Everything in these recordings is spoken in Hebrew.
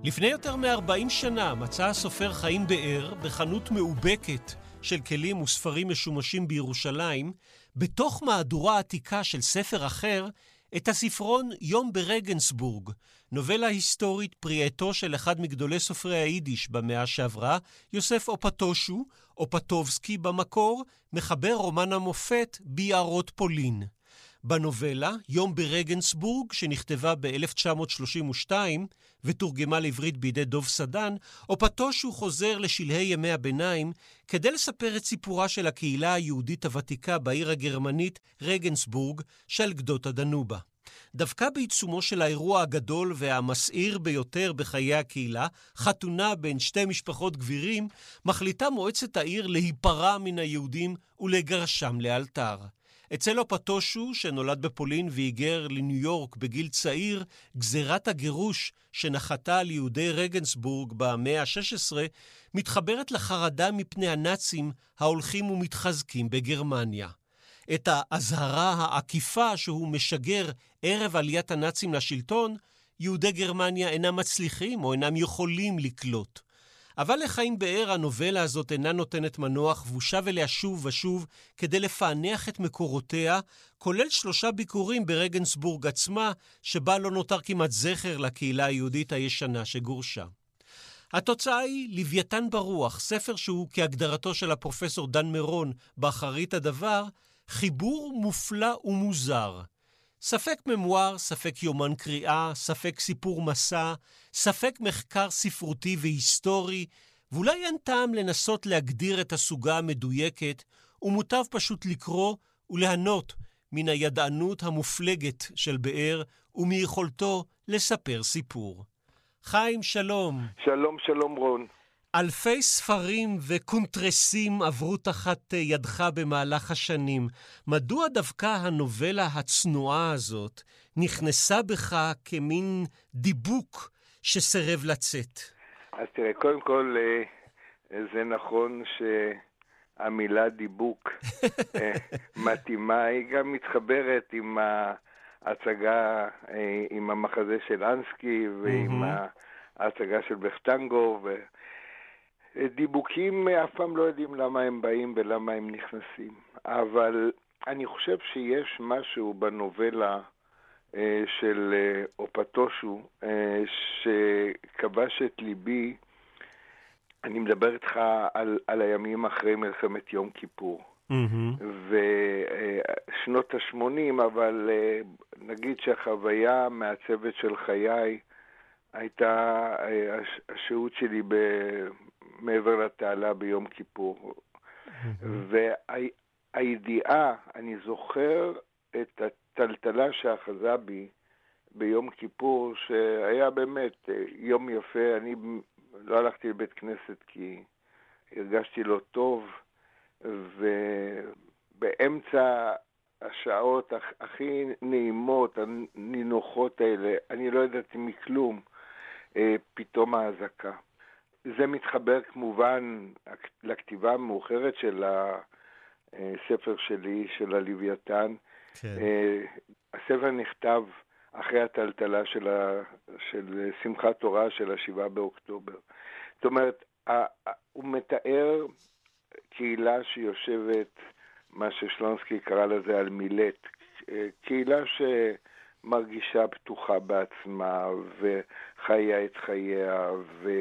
לפני יותר מ-40 שנה מצא הסופר חיים באר בחנות מאובקת של כלים וספרים משומשים בירושלים, בתוך מהדורה עתיקה של ספר אחר, את הספרון יום ברגנסבורג, נובלה היסטורית פרי עטו של אחד מגדולי סופרי היידיש במאה שעברה, יוסף אופטושו, אופטובסקי במקור, מחבר רומן המופת ביערות פולין. בנובלה, יום ברגנסבורג, שנכתבה ב-1932 ותורגמה לעברית בידי דוב סדן, אופטושו חוזר לשלהי ימי הביניים כדי לספר את סיפורה של הקהילה היהודית הוותיקה בעיר הגרמנית רגנסבורג של גדות הדנובה. דווקא בעיצומו של האירוע הגדול והמסעיר ביותר בחיי הקהילה, חתונה בין שתי משפחות גבירים, מחליטה מועצת העיר להיפרע מן היהודים ולגרשם לאלתר. אצל אופטושו, שנולד בפולין והיגר לניו יורק בגיל צעיר, גזירת הגירוש שנחתה על יהודי רגנסבורג במאה ה-16, מתחברת לחרדה מפני הנאצים ההולכים ומתחזקים בגרמניה. את ההזהרה העקיפה שהוא משגר ערב עליית הנאצים לשלטון, יהודי גרמניה אינם מצליחים או אינם יכולים לקלוט. אבל לחיים באר הנובלה הזאת אינה נותנת מנוח, והוא שב אליה שוב ושוב כדי לפענח את מקורותיה, כולל 3 ביקורים ברגנסבורג עצמה, שבה לא נותר כמעט זכר לקהילה היהודית הישנה שגורשה. התוצאה היא לוויתן ברוח, ספר שהוא כהגדרתו של הפרופסור דן מירון באחרית הדבר, חיבור מופלא ומוזר. ספק ממואר, ספק יומן קריאה, ספק סיפור מסע, ספק מחקר ספרותי והיסטורי, ואולי אין טעם לנסות להגדיר את הסוגה המדויקת, ומוטב פשוט לקרוא וליהנות מן הידענות המופלגת של באר, ומיכולתו לספר סיפור. חיים, שלום. שלום, שלום רון. אלפי ספרים וקונטרסים עברו תחת ידך במהלך השנים. מדוע דווקא הנובלה הצנועה הזאת נכנסה בך כמין דיבוק שסרב לצאת? אז תראה, קודם כל זה נכון שהמילה דיבוק מתאימה, היא גם מתחברת עם ההצגה, עם המחזה של אנסקי ועם ההצגה של בכטנגו דיבוקים אף פעם לא יודעים למה הם באים ולמה הם נכנסים. אבל אני חושב שיש משהו בנובלה של אופטושו שכבש את ליבי. אני מדבר איתך על הימים אחרי מלחמת יום כיפור. ושנות ה-80, אבל נגיד שהחוויה מהצוות של חיי הייתה השהות שלי מעבר לתעלה ביום כיפור. והידיעה, אני זוכר את הטלטלה שאחזה בי ביום כיפור, שהיה באמת יום יפה. אני לא הלכתי לבית כנסת כי הרגשתי לא טוב, ובאמצע השעות הכי נעימות, הנינוחות האלה, אני לא ידעתי מכלום, פתאום ההזקה. זה מתחבר כמובן לכתיבה המאוחרת של הספר שלי, של הלוויתן. כן. הספר נכתב אחרי הטלטלה של שמחת תורה של 7 באוקטובר. זאת אומרת, הוא מתאר קהילה שיושבת, מה ששלונסקי קרא לזה על מילט, קהילה שמרגישה פתוחה בעצמה וחיה את חייה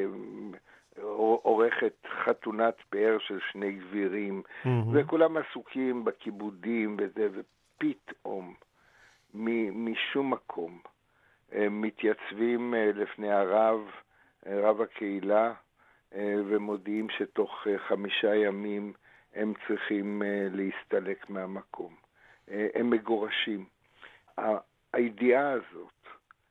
ועורכת חתונת פאר של 2 גבירים, וכולם עסוקים בכיבודים וזה, ופתאום משום מקום מתייצבים לפני רב הקהילה, ומודיעים שתוך 5 ימים הם צריכים להסתלק מהמקום. הם מגורשים. הידיעה הזאת,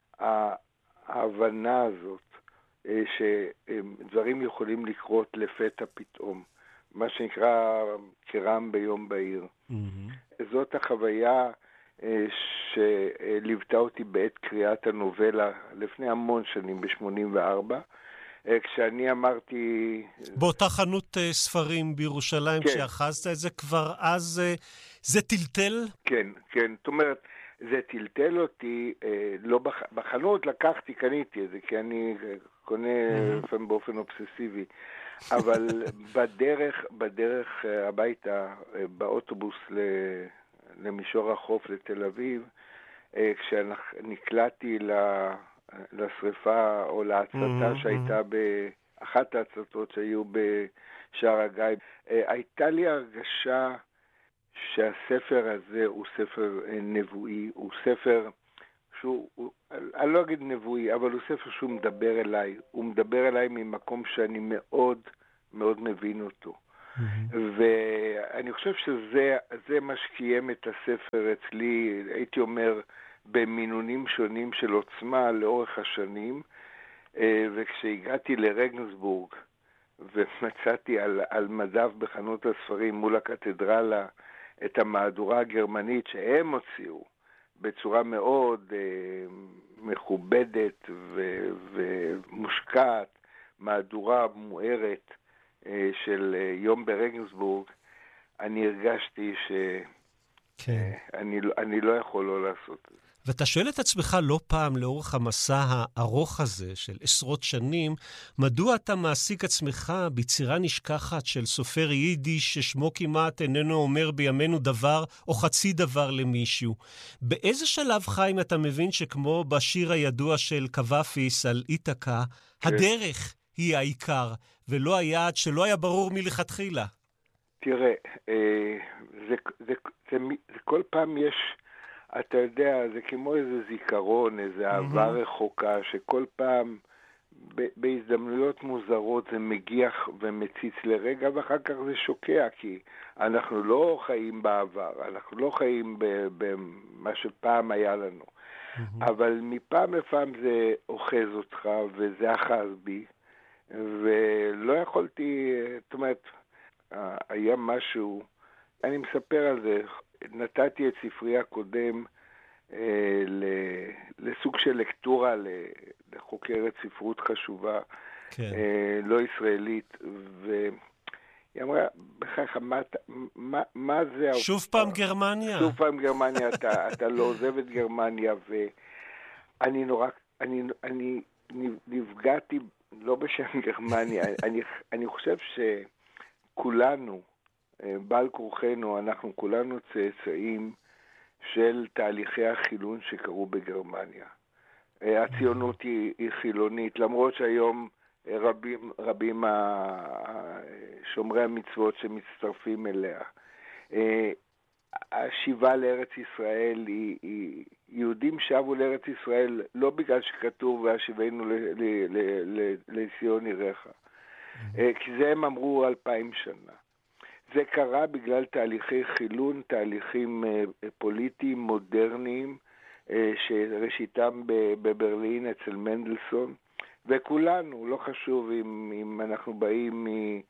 ההבנה הזאת, שדברים יכולים לקרות לפתע פתאום, מה שנקרא קרם ביום בהיר. זאת החוויה שליוותה אותי בעת קריאת הנובלה לפני המון שנים, ב-84, כשאני אמרתי... באותה חנות ספרים בירושלים, כן. כשאחזת את זה כבר אז, זה טלטל? כן, כן. זאת אומרת, זה טלטל אותי, לא בחנות לקחתי, קניתי את זה, כי אני קונה לפעמים באופן אובססיבי, אבל בדרך הביתה, באוטובוס למישור החוף לתל אביב, כשנקלעתי לשריפה או להצתה שהייתה באחת ההצתות שהיו בשער הגיא, הייתה לי הרגשה שהספר הזה הוא ספר נבואי, הוא ספר אני לא אגיד נבואי, אבל הוא ספר שהוא מדבר אליי. הוא מדבר אליי ממקום שאני מאוד מאוד מבין אותו. ואני חושב שזה מה שקיים את הספר אצלי, הייתי אומר, במינונים שונים של עוצמה לאורך השנים. וכשהגעתי לרגנסבורג ומצאתי על מדף בחנות הספרים מול הקתדרלה את המהדורה הגרמנית שהם הוציאו בצורה מאוד מכובדת ומושקעת, מהדורה מוארת של יום ברגנסבורג, אני הרגשתי שאני לא יכול לא לעשות את זה. ואתה שואל את עצמך לא פעם לאורך המסע הארוך הזה של עשרות שנים, מדוע אתה מעסיק עצמך ביצירה נשכחת של סופר יידיש ששמו כמעט איננו אומר בימינו דבר או חצי דבר למישהו. באיזה שלב, חיים, אתה מבין שכמו בשיר הידוע של קוואפיס על איתקה, הדרך היא העיקר ולא היעד שלא היה ברור מלכתחילה? תראה, זה כל פעם יש, אתה יודע, זה כמו איזה זיכרון, איזה אהבה רחוקה, שכל פעם בהזדמנויות מוזרות זה מגיח ומציץ לרגע, ואחר כך זה שוקע, כי אנחנו לא חיים בעבר, אנחנו לא חיים במה שפעם היה לנו. אבל מפעם לפעם זה אוחז אותך, וזה אחז בי, ולא יכולתי, זאת אומרת, היה משהו, אני מספר על זה, נתתי את ספרי הקודם לסוג של לקטורה לחוקרת ספרות חשובה, כן. לא ישראלית, והיא אמרה, בכך, מה זה? שוב פעם גרמניה. שוב פעם גרמניה, אתה לא עוזב את גרמניה, ואני נורא, אני נפגעתי, לא בשם גרמניה, אני חושב שכולנו, בעל כורחנו, אנחנו כולנו צאצאים של תהליכי החילון שקרו בגרמניה. הציונות היא חילונית, למרות שהיום רבים שומרי המצוות שמצטרפים אליה. השיבה לארץ ישראל, יהודים שבו לארץ ישראל לא בגלל שכתוב והשיבנו לציון עירך, כי זה הם אמרו 2000 שנה. זה קרה בגלל תהליכי חילון, תהליכים פוליטיים מודרניים, שראשיתם בברלין אצל מנדלסון, וכולנו, לא חשוב אם אנחנו באים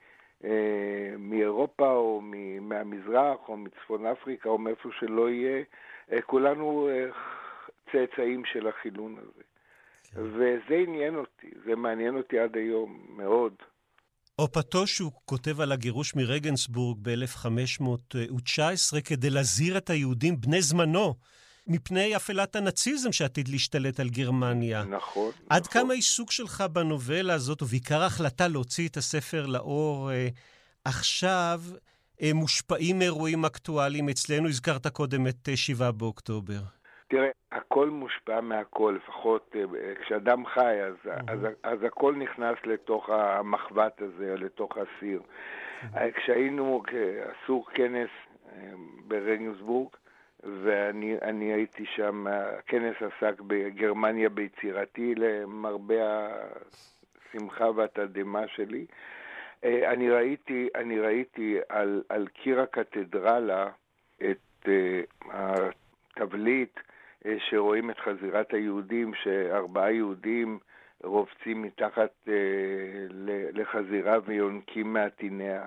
מאירופה או מהמזרח או מצפון אפריקה או מאיפה שלא יהיה, כולנו צאצאים של החילון הזה. וזה עניין אותי, זה מעניין אותי עד היום מאוד. אופתו שהוא כותב על הגירוש מרגנסבורג ב-1519 כדי להזהיר את היהודים בני זמנו מפני אפלת הנאציזם שעתיד להשתלט על גרמניה. נכון. עד כמה העיסוק שלך בנובלה הזאת, ובעיקר ההחלטה להוציא את הספר לאור עכשיו, מושפעים מאירועים אקטואליים אצלנו? הזכרת קודם את 7 באוקטובר. תראה, הכל מושפע מהכל, לפחות כשאדם חי, אז הכל נכנס לתוך המחבת הזה, לתוך הסיר. כשהיינו, עשו כנס ברגנסבורג, ואני הייתי שם, הכנס עסק בגרמניה ביצירתי, למרבה השמחה והתדהמה שלי. אני ראיתי על קיר הקתדרלה את התבליט, שרואים את חזירת היהודים, ש4 יהודים רובצים מתחת לחזירה ויונקים מעטיניה.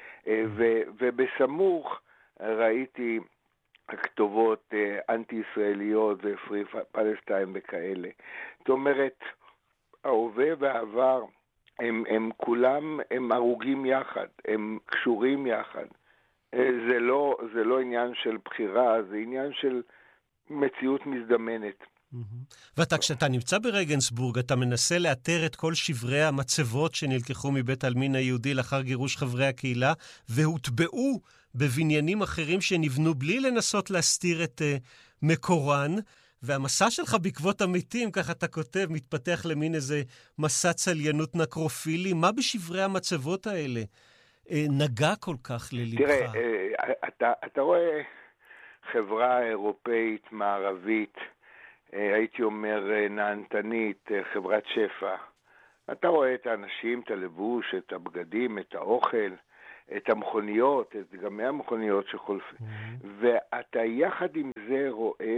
ובסמוך ראיתי כתובות אנטי-ישראליות ופרי פלסטיין וכאלה. זאת אומרת, ההווה והעבר הם כולם, הם הרוגים יחד, הם קשורים יחד. זה לא עניין של בחירה, זה עניין של מציאות מזדמנת. כשאתה נמצא ברגנסבורג, אתה מנסה לאתר את כל שברי המצבות שנלקחו מבית העלמין היהודי לאחר גירוש חברי הקהילה, והוטבעו בבניינים אחרים שנבנו בלי לנסות להסתיר את מקורן, והמסע שלך בעקבות המתים, כך אתה כותב, מתפתח למין איזה מסע צליינות נקרופילי. מה בשברי המצבות האלה נגע כל כך ללבך? תראה, אתה רואה חברה אירופאית מערבית, הייתי אומר נענתנית, חברת שפע. אתה רואה את האנשים, את הלבוש, את הבגדים, את האוכל, את המכוניות, את גמי המכוניות שחולפים. ואתה יחד עם זה רואה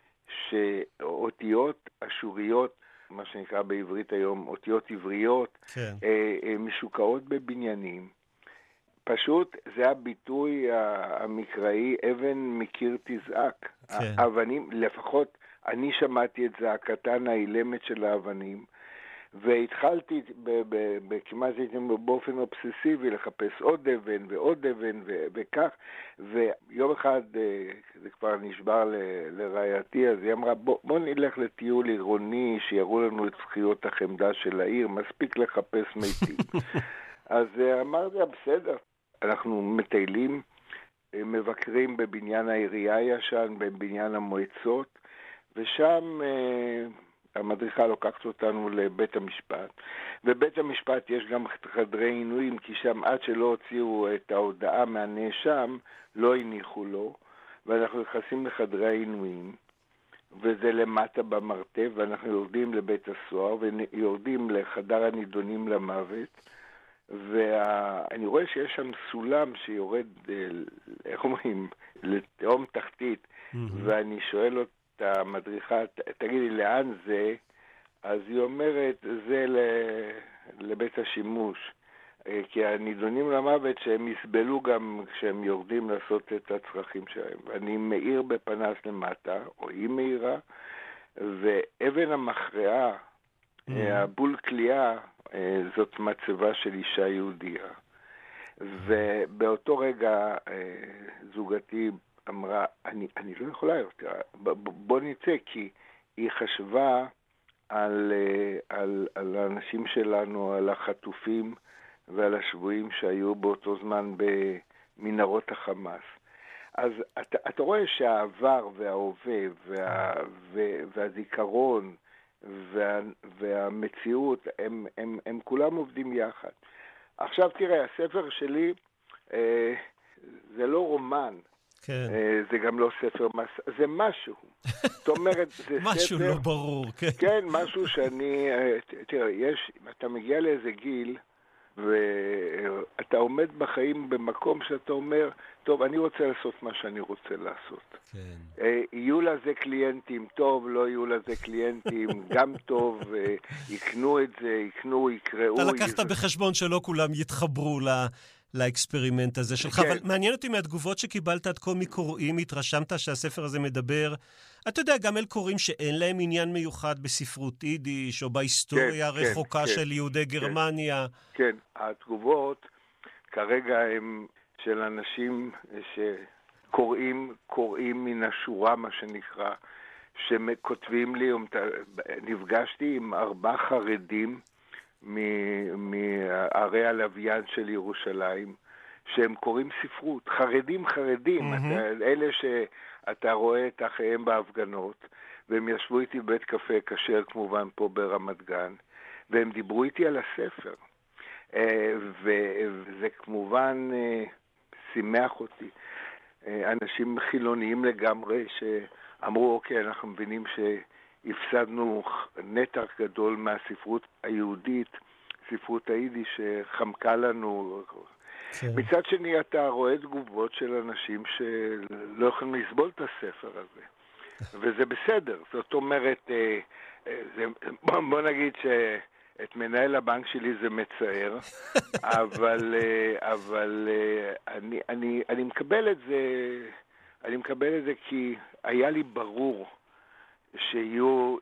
שאותיות אשוריות, מה שנקרא בעברית היום, אותיות עבריות, כן. משוקעות בבניינים. פשוט זה הביטוי המקראי, אבן מקיר תזעק. כן. האבנים, לפחות אני שמעתי את זעקתן האילמת של האבנים, והתחלתי כמעט באופן אובססיבי לחפש עוד אבן ועוד אבן וכך, ויום אחד זה כבר נשבר לרעייתי, אז היא אמרה בוא נלך לטיול עירוני שיראו לנו את זכיות החמדה של העיר, מספיק לחפש מתים. אז אמרתי בסדר, אנחנו מטיילים, מבקרים בבניין העירייה הישן, בבניין המועצות, ושם המדריכה לוקחת אותנו לבית המשפט. בבית המשפט יש גם חדרי עינויים, כי שם עד שלא הוציאו את ההודעה מהנאשם, לא הניחו לו, ואנחנו נכנסים לחדרי העינויים, וזה למטה במרתף, ואנחנו יורדים לבית הסוהר, ויורדים לחדר הנידונים למוות, ואני רואה שיש שם סולם שיורד, איך אומרים, לתהום תחתית, ואני שואל אותה, המדריכה, תגידי לאן זה? אז היא אומרת, זה לבית השימוש, כי הנידונים למוות שהם יסבלו גם כשהם יורדים לעשות את הצרכים שלהם. ואני מאיר בפנס למטה, או היא מאירה, ואבן המכרעה, הבול קליעה, זאת מצבה של אישה יהודיה. ובאותו רגע זוגתי אמרה, אני לא יכולה יותר, בוא נצא, כי היא חשבה על האנשים שלנו, על החטופים ועל השבויים שהיו באותו זמן במנהרות החמאס. אז אתה רואה שהעבר וההווה והזיכרון והמציאות, הם כולם עובדים יחד. עכשיו תראה, הספר שלי זה לא רומן, כן. זה גם לא ספר, זה משהו. זאת אומרת, זה משהו ספר, לא ברור, כן. כן, משהו שאני, תראה, אתה מגיע לאיזה גיל, ואתה עומד בחיים במקום שאתה אומר, טוב, אני רוצה לעשות מה שאני רוצה לעשות. כן. יהיו לזה קליינטים, טוב, לא יהיו לזה קליינטים, גם טוב, יקנו את זה, יקראו. אתה לקחת בחשבון שלא כולם יתחברו לאקספרימנט הזה שלך, כן. אבל מעניין אותי מהתגובות שקיבלת עד כה מקוראים, התרשמת שהספר הזה מדבר, אתה יודע, גם אל קוראים שאין להם עניין מיוחד בספרות יידיש, או בהיסטוריה הרחוקה של יהודי גרמניה. כן, התגובות כרגע הם של אנשים שקוראים מן השורה, מה שנקרא, שכותבים לי, נפגשתי עם 4 חרדים, מערי הלוויין של ירושלים, שהם קוראים ספרות, חרדים, אלה שאתה רואה את אחיהם בהפגנות, והם ישבו איתי בבית קפה כשר כמובן פה ברמת גן, והם דיברו איתי על הספר, וזה כמובן שימח אותי. אנשים חילוניים לגמרי שאמרו, אוקיי, אנחנו מבינים הפסדנו נתח גדול מהספרות היהודית, ספרות היידיש שחמקה לנו. כן. מצד שני אתה רואה תגובות של אנשים שלא יכולים לסבול את הספר הזה. וזה בסדר. זאת אומרת, בוא נגיד שאת מנהל הבנק שלי זה מצער, אבל אני מקבל את זה, כי היה לי ברור שיהיו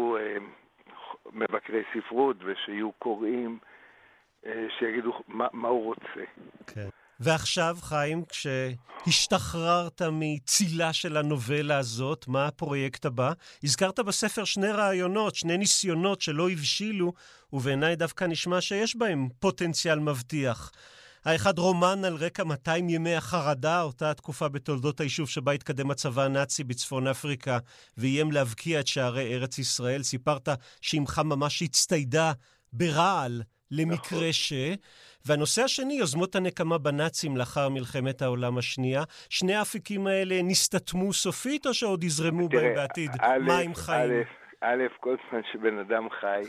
מבקרי ספרות ושיהיו קוראים שיגידו מה הוא רוצה. Okay. ועכשיו, חיים, כשהשתחררת מצילה של הנובלה הזאת, מה הפרויקט הבא? הזכרת בספר שני רעיונות, שני ניסיונות שלא הבשילו, ובעיניי דווקא נשמע שיש בהם פוטנציאל מבטיח. האחד רומן על רקע 200 ימי החרדה, אותה התקופה בתולדות היישוב שבה התקדם הצבא הנאצי בצפון אפריקה, ואיים להבקיע את שערי ארץ ישראל. סיפרת שאימך ממש הצטיידה ברעל למקרה והנושא השני, יוזמות הנקמה בנאצים לאחר מלחמת העולם השנייה. שני האפיקים האלה נסתתמו סופית או שעוד יזרמו בהם בעתיד? מה עם חיים? כל זמן שבן אדם חי,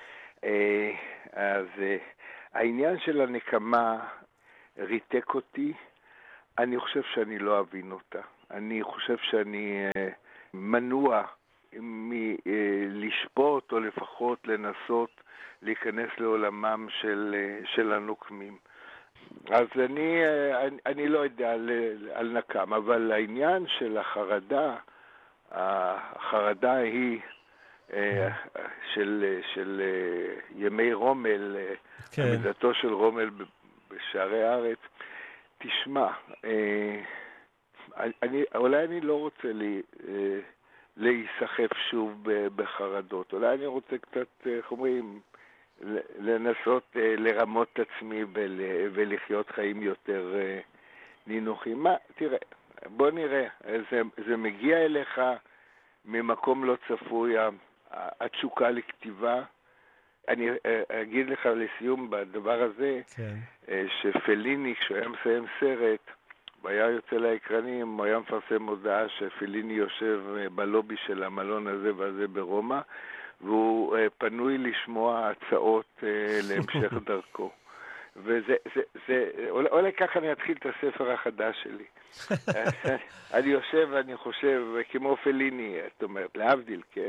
אז העניין של הנקמה ריתק אותי. אני חושב שאני לא אבין אותה. אני חושב שאני מנוע מלשפוט או לפחות לנסות להיכנס לעולמם של הנוקמים. אז אני לא יודע על נקם, אבל העניין של החרדה היא של ימי רומל, עמידתו של רומל בשערי הארץ. תשמע, אולי אני לא רוצה להיסחף שוב בחרדות. אולי אני רוצה קצת, איך אומרים, לנסות לרמות את עצמי ולחיות חיים יותר נינוחים. תראה, בוא נראה, זה מגיע אליך ממקום לא צפוי, התשוקה לכתיבה. אני אגיד לך לסיום בדבר הזה, שפליני, כשהוא היה מסיים סרט, והיה יוצא לאקרנים, הוא היה מפרסם הודעה שפליני יושב בלובי של המלון הזה והזה ברומא, והוא פנוי לשמוע הצעות להמשך דרכו. אולי ככה אני אתחיל את הספר החדש שלי. אני יושב ואני חושב, כמו פליני, זאת אומרת, להבדיל, כן?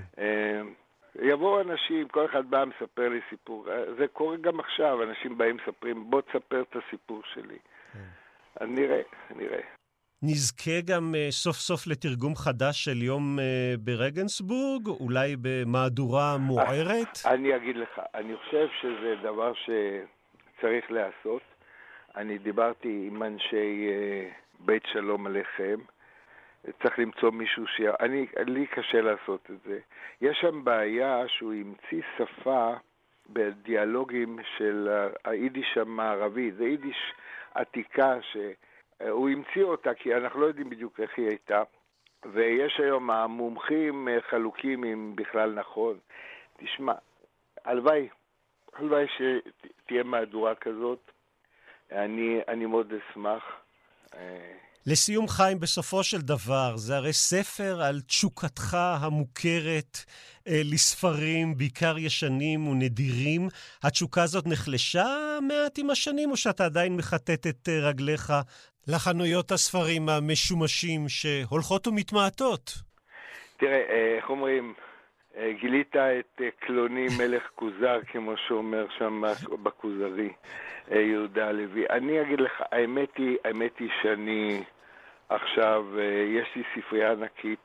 יבואו אנשים, כל אחד בא מספר לי סיפור. זה קורה גם עכשיו, אנשים באים מספרים, בוא תספר את הסיפור שלי. אז נראה. נזכה גם סוף סוף לתרגום חדש של יום ברגנסבורג, אולי במהדורה מוארת? אני אגיד לך, אני חושב שזה דבר שצריך לעשות. אני דיברתי עם אנשי בית שלום עליכם, צריך למצוא מישהו לי קשה לעשות את זה. יש שם בעיה שהוא המציא שפה בדיאלוגים של היידיש המערבי, זה יידיש עתיקה שהוא המציא אותה, כי אנחנו לא יודעים בדיוק איך היא הייתה, ויש היום המומחים חלוקים אם בכלל נכון. תשמע, הלוואי שתהיה מהדורה כזאת, אני מאוד אשמח. לסיום, חיים, בסופו של דבר, זה הרי ספר על תשוקתך המוכרת לספרים, בעיקר ישנים ונדירים. התשוקה הזאת נחלשה מעט עם השנים, או שאתה עדיין מחטט את רגליך לחנויות הספרים המשומשים שהולכות ומתמעטות? תראה, איך אומרים, גילית את קלוני מלך כוזר, כמו שאומר שם בכוזרי, יהודה הלוי. אני אגיד לך, האמת היא שאני עכשיו, יש לי ספרייה ענקית,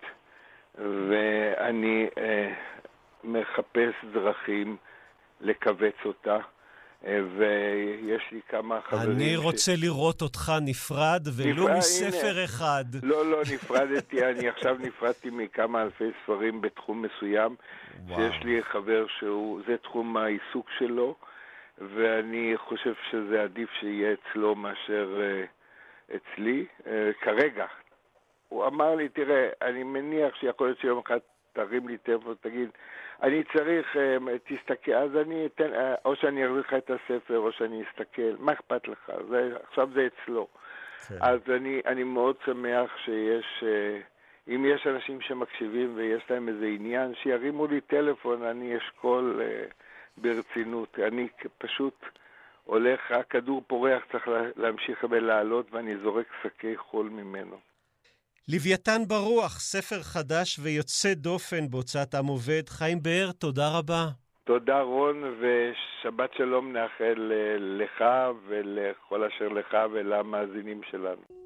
ואני מחפש דרכים לקבץ אותה, ויש לי כמה חברים... אני רוצה לראות אותך נפרד, ולא מספר אחד. לא נפרדתי, אני עכשיו נפרדתי מכמה אלפי ספרים בתחום מסוים, שיש לי חבר זה תחום העיסוק שלו, ואני חושב שזה עדיף שיהיה אצלו מאשר אצלי. כרגע, הוא אמר לי, תראה, אני מניח שיכול להיות שיום אחד תרים לי טלפון, תגיד, אני צריך, תסתכל, אז אני אתן, או שאני אראה לך את הספר, או שאני אסתכל, מה אכפת לך? עכשיו זה אצלו. כן. אז אני מאוד שמח שיש, אם יש אנשים שמקשיבים ויש להם איזה עניין, שירימו לי טלפון, אני אשקול ברצינות. אני פשוט הולך, הכדור פורח, צריך להמשיך ולעלות, ואני זורק שקי חול ממנו. לוויתן ברוח, ספר חדש ויוצא דופן בהוצאת עם עובד. חיים באר, תודה רבה. תודה רון, ושבת שלום נאחל לך ולכל אשר לך ולמאזינים שלנו.